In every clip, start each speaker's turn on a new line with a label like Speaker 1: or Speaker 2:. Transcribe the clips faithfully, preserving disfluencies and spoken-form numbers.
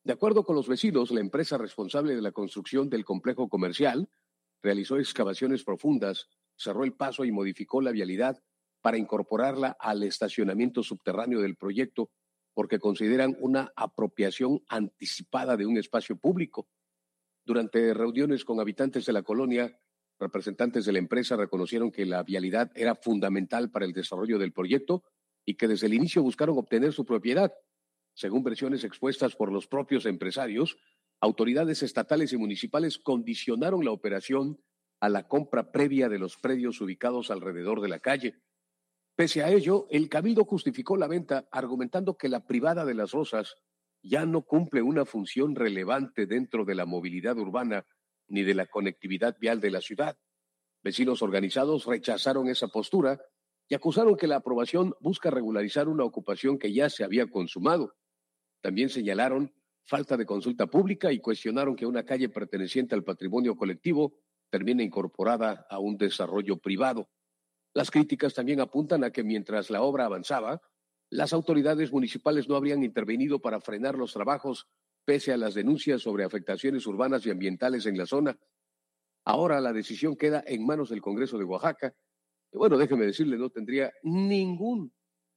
Speaker 1: De acuerdo con los vecinos, la empresa responsable de la construcción del complejo comercial realizó excavaciones profundas, cerró el paso y modificó la vialidad para incorporarla al estacionamiento subterráneo del proyecto, porque consideran una apropiación anticipada de un espacio público. Durante reuniones con habitantes de la colonia, representantes de la empresa reconocieron que la vialidad era fundamental para el desarrollo del proyecto y que desde el inicio buscaron obtener su propiedad. Según versiones expuestas por los propios empresarios, autoridades estatales y municipales condicionaron la operación a la compra previa de los predios ubicados alrededor de la calle. Pese a ello, el Cabildo justificó la venta argumentando que la privada de Las Rosas ya no cumple una función relevante dentro de la movilidad urbana ni de la conectividad vial de la ciudad. Vecinos organizados rechazaron esa postura y acusaron que la aprobación busca regularizar una ocupación que ya se había consumado. También señalaron falta de consulta pública y cuestionaron que una calle perteneciente al patrimonio colectivo termine incorporada a un desarrollo privado. Las críticas también apuntan a que mientras la obra avanzaba, las autoridades municipales no habrían intervenido para frenar los trabajos, pese a las denuncias sobre afectaciones urbanas y ambientales en la zona. Ahora la decisión queda en manos del Congreso de Oaxaca. Y bueno, déjeme decirle, no tendría ningún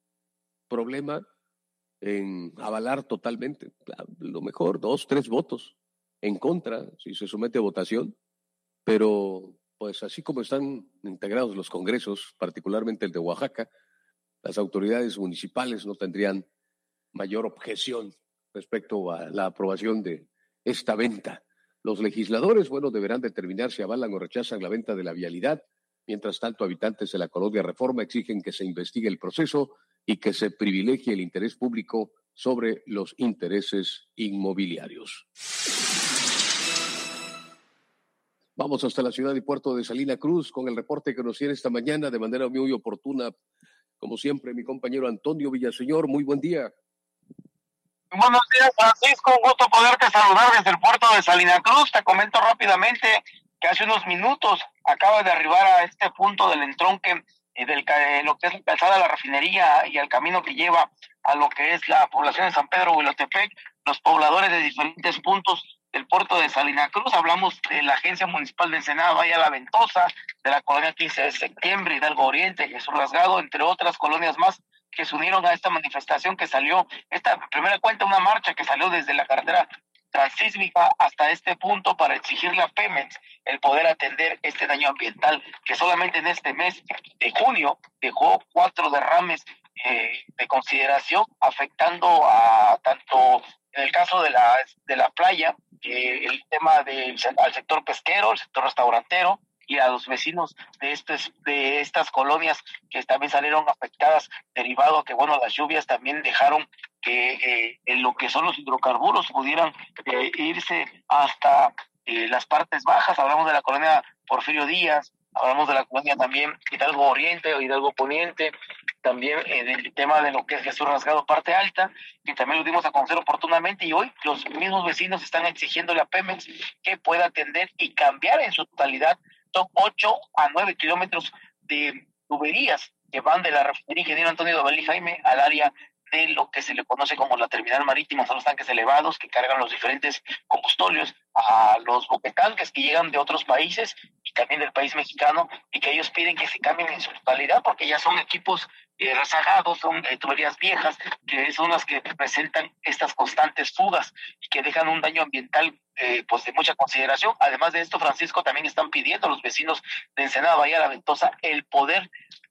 Speaker 1: problema en avalar totalmente. Lo mejor, dos, tres votos en contra, si se somete a votación, pero pues así como están integrados los congresos, particularmente el de Oaxaca, las autoridades municipales no tendrían mayor objeción respecto a la aprobación de esta venta. Los legisladores, bueno, deberán determinar si avalan o rechazan la venta de la vialidad. Mientras tanto, habitantes de la colonia Reforma exigen que se investigue el proceso y que se privilegie el interés público sobre los intereses inmobiliarios. Vamos hasta la ciudad y puerto de Salina Cruz con el reporte que nos tiene esta mañana de manera muy oportuna. Como siempre, mi compañero Antonio Villaseñor, muy buen día.
Speaker 2: Buenos días, Francisco, un gusto poderte saludar desde el puerto de Salina Cruz. Te comento rápidamente que hace unos minutos acaba de arribar a este punto del entronque eh, del eh, lo que es la calzada de la refinería y el camino que lleva a lo que es la población de San Pedro Huilotepec, los pobladores de diferentes puntos del puerto de Salina Cruz. Hablamos de la Agencia Municipal de Ensenada, Bahía La Ventosa, de la colonia quince de septiembre, Hidalgo Oriente, Jesús Rasgado, entre otras colonias más que se unieron a esta manifestación que salió, esta primera cuenta, una marcha que salió desde la carretera transísmica hasta este punto para exigirle a Pemex el poder atender este daño ambiental que solamente en este mes de junio dejó cuatro derrames eh, de consideración, afectando a tanto en el caso de la de la playa, eh, el tema del al sector pesquero, el sector restaurantero y a los vecinos de estos de estas colonias que también salieron afectadas derivado a que bueno las lluvias también dejaron que eh, en lo que son los hidrocarburos pudieran eh, irse hasta eh, las partes bajas. Hablamos de la colonia Porfirio Díaz, hablamos de la colonia también Hidalgo Oriente o Hidalgo Poniente, también eh, del tema de lo que es Jesús Rasgado parte alta, que también lo dimos a conocer oportunamente, y hoy los mismos vecinos están exigiéndole a Pemex que pueda atender y cambiar en su totalidad. Son ocho a nueve kilómetros de tuberías que van de la refinería Ingeniero Antonio Dovalí Jaime al área de lo que se le conoce como la terminal marítima. Son los tanques elevados que cargan los diferentes combustóleos a los boquetanques que llegan de otros países y también del país mexicano, y que ellos piden que se cambien en su totalidad porque ya son equipos eh, rezagados, son eh, tuberías viejas, que son las que presentan estas constantes fugas y que dejan un daño ambiental eh, pues de mucha consideración. Además de esto, Francisco, también están pidiendo a los vecinos de Ensenada, Bahía La Ventosa, el poder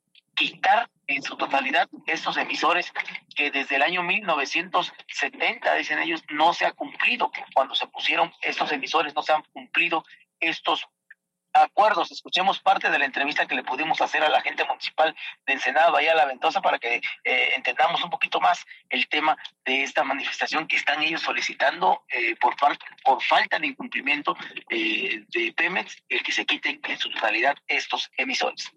Speaker 2: quitar en su totalidad estos emisores que desde el año mil novecientos setenta, dicen ellos, no se ha cumplido. Cuando se pusieron estos emisores no se han cumplido estos acuerdos. Escuchemos parte de la entrevista que le pudimos hacer a la agente municipal de Ensenada, Bahía La Ventosa, para que eh, entendamos un poquito más el tema de esta manifestación que están ellos solicitando eh, por, por falta de incumplimiento eh, de Pemex, el que se quiten en su totalidad estos emisores.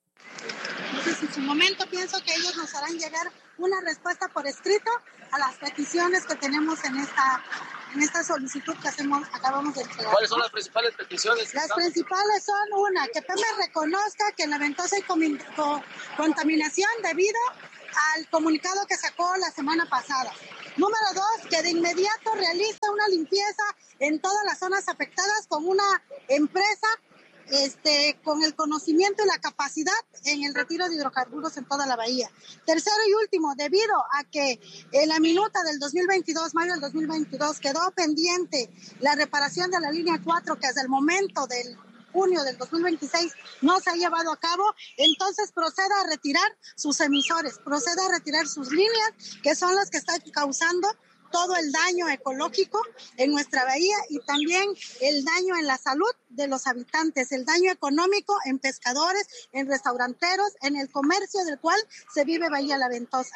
Speaker 3: Entonces, en su momento pienso que ellos nos harán llegar una respuesta por escrito a las peticiones que tenemos en esta en esta solicitud que hacemos acabamos de entregar.
Speaker 2: ¿Cuáles son las principales peticiones?
Speaker 3: Las principales son, una, que Pemex reconozca que en La Ventosa hay comi- co- contaminación debido al comunicado que sacó la semana pasada. Número dos, que de inmediato realiza una limpieza en todas las zonas afectadas con una empresa Este, con el conocimiento y la capacidad en el retiro de hidrocarburos en toda la bahía. Tercero y último, debido a que en la minuta del dos mil veintidós, mayo del dos mil veintidós, quedó pendiente la reparación de la línea cuatro, que hasta el momento del junio del dos mil veintiséis no se ha llevado a cabo, entonces proceda a retirar sus emisores, proceda a retirar sus líneas, que son las que están causando todo el daño ecológico en nuestra bahía y también el daño en la salud de los habitantes, el daño económico en pescadores, en restauranteros, en el comercio del cual se vive Bahía La Ventosa.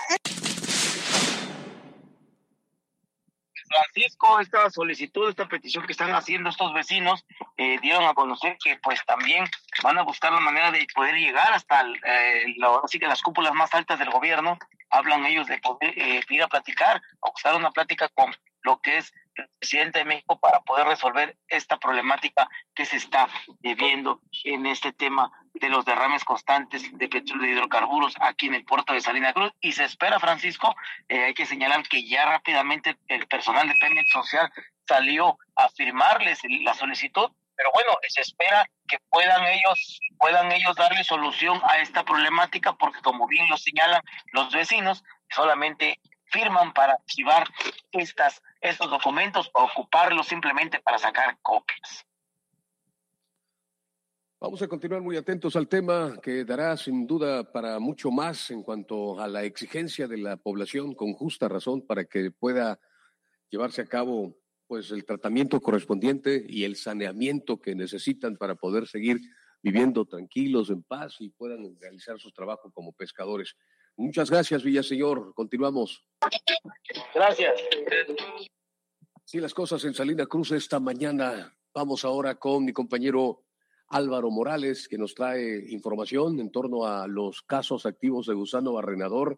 Speaker 2: Francisco, esta solicitud, esta petición que están haciendo estos vecinos, eh, dieron a conocer que pues también van a buscar la manera de poder llegar hasta el, eh, lo, así que las cúpulas más altas del gobierno. Hablan ellos de poder eh, ir a platicar, a buscar una plática con lo que es el presidente de México para poder resolver esta problemática que se está viviendo en este tema de los derrames constantes de petróleo y hidrocarburos aquí en el puerto de Salina Cruz. Y se espera, Francisco, eh, hay que señalar que ya rápidamente el personal de Pemex Social salió a firmarles la solicitud, pero bueno, se espera que puedan ellos puedan ellos darle solución a esta problemática, porque como bien lo señalan los vecinos, solamente firman para archivar estas, estos documentos o ocuparlos simplemente para sacar copias.
Speaker 1: Vamos a continuar muy atentos al tema que dará sin duda para mucho más en cuanto a la exigencia de la población con justa razón para que pueda llevarse a cabo pues el tratamiento correspondiente y el saneamiento que necesitan para poder seguir viviendo tranquilos, en paz y puedan realizar sus trabajos como pescadores. Muchas gracias, Villaseñor. Continuamos.
Speaker 2: Gracias.
Speaker 1: Sí, las cosas en Salina Cruz esta mañana. Vamos ahora con mi compañero Álvaro Morales, que nos trae información en torno a los casos activos de gusano barrenador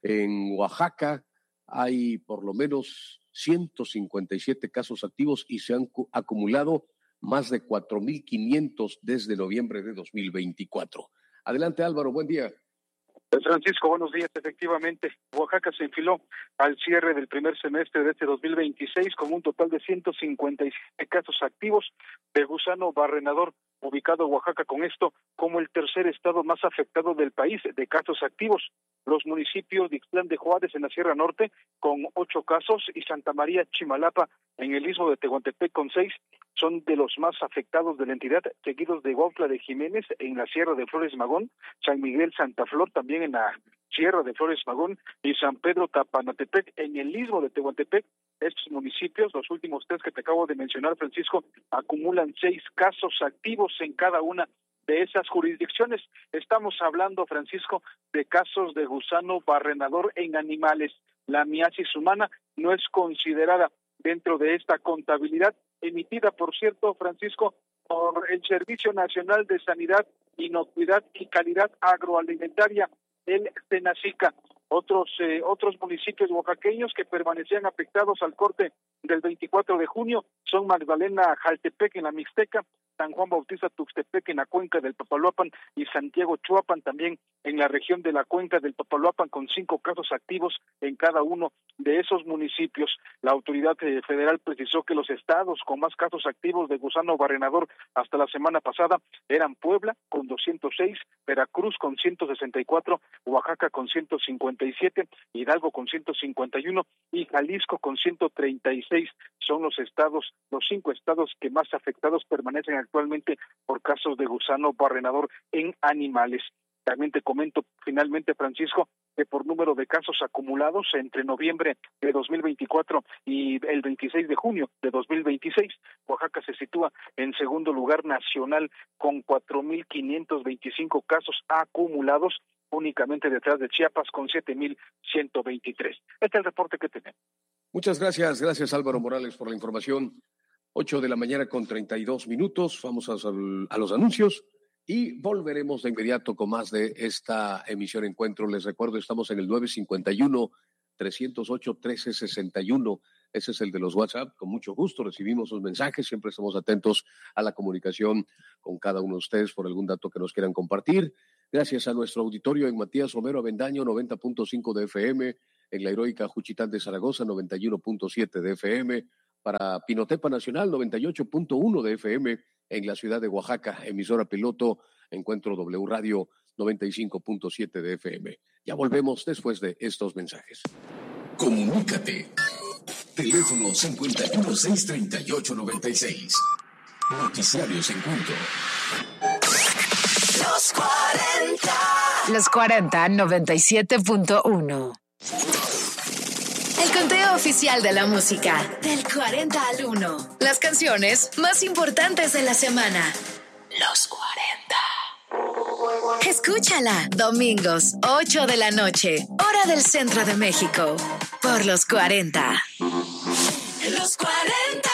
Speaker 1: en Oaxaca. Hay por lo menos ciento cincuenta y siete casos activos y se han acumulado más de cuatro mil quinientos desde noviembre de dos mil veinticuatro. Adelante, Álvaro, buen día.
Speaker 4: Francisco, buenos días. Efectivamente, Oaxaca se enfiló al cierre del primer semestre de este dos mil veintiséis con un total de ciento cincuenta y siete casos activos de gusano barrenador, ubicado Oaxaca con esto como el tercer estado más afectado del país de casos activos. Los municipios de Ixtlán de Juárez en la Sierra Norte con ocho casos y Santa María Chimalapa en el istmo de Tehuantepec con seis son de los más afectados de la entidad, seguidos de Huautla de Jiménez en la Sierra de Flores Magón, San Miguel Santa Flor también en la Sierra de Flores Magón y San Pedro Tapanatepec en el istmo de Tehuantepec. Estos municipios, los últimos tres que te acabo de mencionar, Francisco, acumulan seis casos activos en cada una de esas jurisdicciones. Estamos hablando, Francisco, de casos de gusano barrenador en animales. La miasis humana no es considerada dentro de esta contabilidad, emitida, por cierto, Francisco, por el Servicio Nacional de Sanidad, Inocuidad y Calidad Agroalimentaria, el SENACICA. Otros eh, otros municipios oaxaqueños que permanecían afectados al corte del veinticuatro de junio son Magdalena Jaltepec en la Mixteca, San Juan Bautista Tuxtepec en la cuenca del Papaloapan y Santiago Chuapan también en la región de la cuenca del Papaloapan, con cinco casos activos en cada uno de esos municipios. La autoridad eh, federal precisó que los estados con más casos activos de gusano barrenador hasta la semana pasada eran Puebla con doscientos seis, Veracruz con ciento sesenta y cuatro, Oaxaca con ciento cincuenta y siete, Hidalgo con ciento cincuenta y uno y Jalisco con ciento treinta y seis. Son los estados, los cinco estados que más afectados permanecen actualmente por casos de gusano barrenador en animales. También te comento finalmente, Francisco, que por número de casos acumulados entre noviembre de dos mil veinticuatro y el veintiséis de junio de dos mil veintiséis, Oaxaca se sitúa en segundo lugar nacional con cuatro mil quinientos veinticinco casos acumulados, únicamente detrás de Chiapas con siete mil ciento veintitrés. Este es el reporte que tenemos.
Speaker 1: Muchas gracias, gracias Álvaro Morales por la información. Ocho de la mañana con treinta y dos minutos, vamos a, a los anuncios y volveremos de inmediato con más de esta emisión Encuentro. Les recuerdo, estamos en el nueve cinco uno, tres cero ocho, uno tres seis uno, ese es el de los WhatsApp. Con mucho gusto recibimos sus mensajes, siempre estamos atentos a la comunicación con cada uno de ustedes por algún dato que nos quieran compartir. Gracias a nuestro auditorio en Matías Romero Avendaño, noventa punto cinco de F M, en la heroica Juchitán de Zaragoza, noventa y uno punto siete de F M, para Pinotepa Nacional, noventa y ocho punto uno de F M, en la ciudad de Oaxaca, emisora piloto, Encuentro W Radio, noventa y cinco punto siete de F M. Ya volvemos después de estos mensajes.
Speaker 5: Comunícate. Teléfono cincuenta y uno, seiscientos treinta y ocho, noventa y seis. Noticiarios Encuentro.
Speaker 6: Los cuarenta. Los cuarenta, noventa y siete punto uno. El conteo oficial de la música. Del cuarenta al uno. Las canciones más importantes de la semana. Los cuarenta. Escúchala. Domingos, ocho de la noche. Hora del centro de México. Por los cuarenta. Los cuarenta.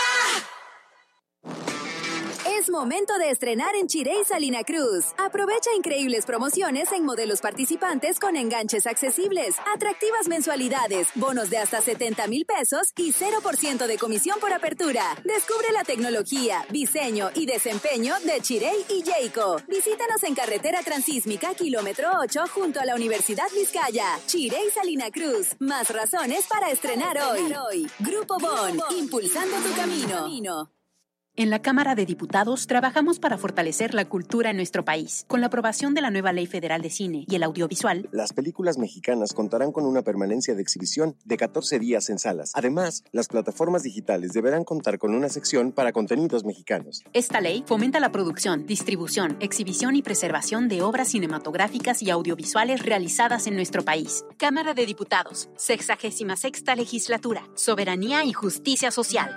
Speaker 7: Es momento de estrenar en Chirey Salina Cruz. Aprovecha increíbles promociones en modelos participantes con enganches accesibles, atractivas mensualidades, bonos de hasta setenta mil pesos y cero por ciento de comisión por apertura. Descubre la tecnología, diseño y desempeño de Chirey y Jayco. Visítanos en carretera transísmica kilómetro ocho junto a la Universidad Vizcaya. Chirey Salina Cruz. Más razones para estrenar hoy. Grupo Bon, impulsando tu camino.
Speaker 8: En la Cámara de Diputados trabajamos para fortalecer la cultura en nuestro país. Con la aprobación de la nueva Ley Federal de Cine y el Audiovisual,
Speaker 9: las películas mexicanas contarán con una permanencia de exhibición de catorce días en salas. Además, las plataformas digitales deberán contar con una sección para contenidos mexicanos.
Speaker 8: Esta ley fomenta la producción, distribución, exhibición y preservación de obras cinematográficas y audiovisuales realizadas en nuestro país. Cámara de Diputados, sexagésima sexta Legislatura, Soberanía y Justicia Social.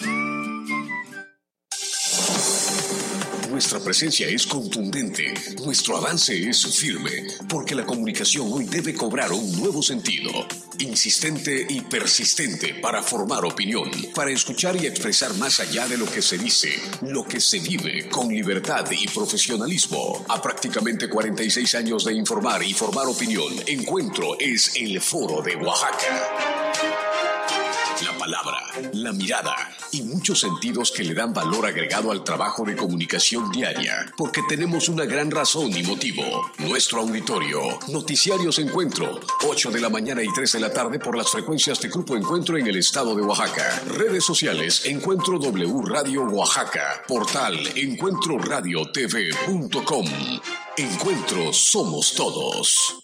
Speaker 5: Nuestra presencia es contundente, nuestro avance es firme, porque la comunicación hoy debe cobrar un nuevo sentido, insistente y persistente para formar opinión, para escuchar y expresar más allá de lo que se dice, lo que se vive con libertad y profesionalismo. A prácticamente cuarenta y seis años de informar y formar opinión, Encuentro es el Foro de Oaxaca. La palabra, la mirada y muchos sentidos que le dan valor agregado al trabajo de comunicación diaria, porque tenemos una gran razón y motivo. Nuestro auditorio, Noticiarios Encuentro, ocho de la mañana y tres de la tarde por las frecuencias de Grupo Encuentro en el estado de Oaxaca. Redes sociales, Encuentro W Radio Oaxaca. Portal encuentro radio t v punto com. Encuentro somos todos.